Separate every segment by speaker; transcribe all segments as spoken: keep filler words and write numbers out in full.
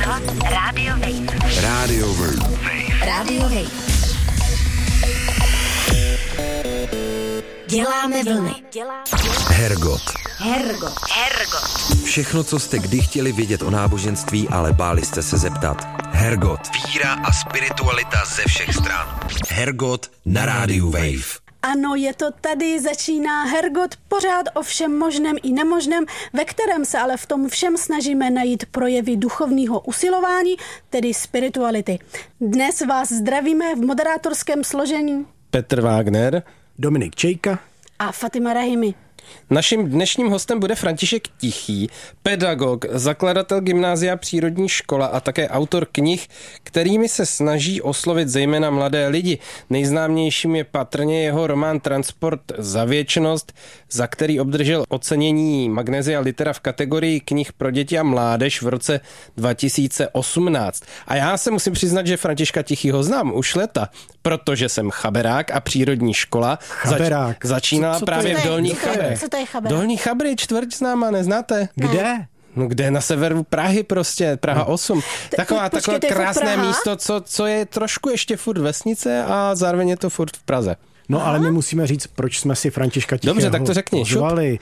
Speaker 1: Poslouchat Radio Wave.
Speaker 2: Radio Wave.
Speaker 1: Radio Wave. Děláme vlny.
Speaker 2: Hergot.
Speaker 1: Hergot. Hergot.
Speaker 2: Všechno, co jste kdy chtěli vědět o náboženství, ale báli jste se zeptat. Hergot. Víra a spiritualita ze všech stran. Hergot na rádiu Wave.
Speaker 3: Ano, je to tady, začíná Hergot, pořád o všem možném i nemožném, ve kterém se ale v tom všem snažíme najít projevy duchovního usilování, tedy spirituality. Dnes vás zdravíme v moderátorském složení
Speaker 4: Petr Wagner,
Speaker 5: Dominik Čejka
Speaker 3: a Fatima Rahimi.
Speaker 4: Naším dnešním hostem bude František Tichý, pedagog, zakladatel Gymnázia Přírodní škola a také autor knih, kterými se snaží oslovit zejména mladé lidi. Nejznámějším je patrně jeho román Transport za věčnost, za který obdržel ocenění Magnesia Litera v kategorii knih pro děti a mládež v roce dva tisíce osmnáct. A já se musím přiznat, že Františka Tichýho znám už leta, protože jsem chaberák a přírodní škola
Speaker 5: Chaberák.
Speaker 4: Zač- začínala
Speaker 5: Co- co to
Speaker 4: právě
Speaker 5: je?
Speaker 4: v Dolních
Speaker 5: Co to je?
Speaker 4: Chabrech.
Speaker 3: Co to je chaberák?
Speaker 4: Dolní Chabry, čtvrť známá, neznáte?
Speaker 5: Kde?
Speaker 4: No kde? Na severu Prahy prostě, Praha osm. Taková,
Speaker 3: počkej,
Speaker 4: takové
Speaker 3: to je furt
Speaker 4: krásné
Speaker 3: Praha?
Speaker 4: místo, co, co je trošku ještě furt vesnice a zároveň je to furt v Praze.
Speaker 5: No ale my musíme říct, proč jsme si Františka Tichého
Speaker 4: Dobře, tak to řekni, šup.
Speaker 5: pozvali.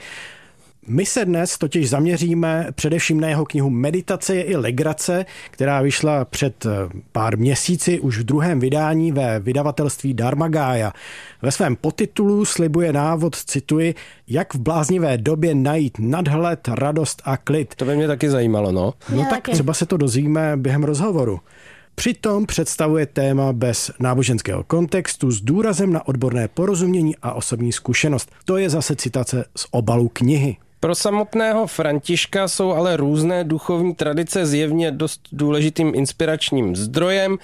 Speaker 5: My se dnes totiž zaměříme především na jeho knihu Meditace je i legrace, která vyšla před pár měsíci už v druhém vydání ve vydavatelství Dharmagaya. Ve svém podtitulu slibuje návod, cituji, jak v bláznivé době najít nadhled, radost a klid.
Speaker 4: To by mě taky zajímalo, no.
Speaker 5: No
Speaker 3: Já
Speaker 5: tak
Speaker 3: taky.
Speaker 5: třeba se to dozvíme během rozhovoru. Přitom představuje téma bez náboženského kontextu s důrazem na odborné porozumění a osobní zkušenost. To je zase citace z obalu knihy.
Speaker 4: Pro samotného Františka jsou ale různé duchovní tradice zjevně dost důležitým inspiračním zdrojem.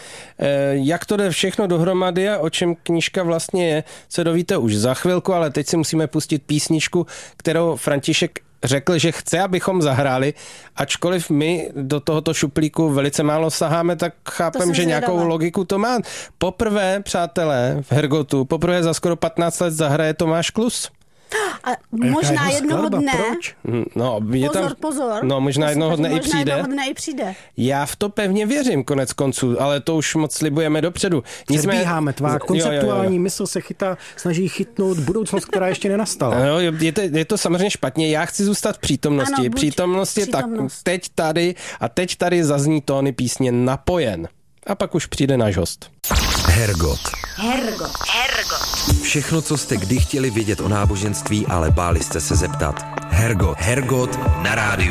Speaker 4: Jak to jde všechno dohromady a o čem knížka vlastně je, se dovíte už za chvilku, ale teď si musíme pustit písničku, kterou František řekl, že chce, abychom zahráli, ačkoliv my do tohoto šuplíku velice málo saháme, tak chápem, že nějakou
Speaker 3: zvědavá.
Speaker 4: logiku to má. Poprvé, přátelé, v Hergotu, poprvé za skoro patnáct let zahraje Tomáš Klus.
Speaker 3: A
Speaker 5: A jaká
Speaker 3: možná
Speaker 5: jeho
Speaker 3: jednoho
Speaker 5: skladba?
Speaker 3: dne,
Speaker 5: Proč?
Speaker 4: No, je
Speaker 3: pozor,
Speaker 4: tam,
Speaker 3: pozor.
Speaker 4: No, možná jednoho dne i
Speaker 3: možná
Speaker 4: přijde.
Speaker 3: jednoho dne i přijde.
Speaker 4: Já v to pevně věřím konec konců, ale to už moc slibujeme dopředu.
Speaker 5: Předbíháme, tvá
Speaker 4: Jo, jo,
Speaker 5: konceptuální
Speaker 4: jo.
Speaker 5: mysl se chytá, snaží chytnout budoucnost, která ještě nenastala.
Speaker 4: Jo, je, to, je to samozřejmě špatně, já chci zůstat v přítomnosti.
Speaker 3: Ano, buď
Speaker 4: Přítomnost je tak
Speaker 3: přítomnost.
Speaker 4: teď tady a teď tady zazní tóny písně Napojen. A pak už přijde náš host.
Speaker 2: Hergot.
Speaker 1: Hergot. Hergot.
Speaker 2: Všechno, co jste kdy chtěli vědět o náboženství, ale báli jste se zeptat. Hergot. Hergot na rádiu